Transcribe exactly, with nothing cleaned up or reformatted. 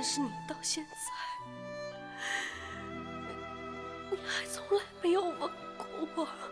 认识你到现在，你还从来没有问过我。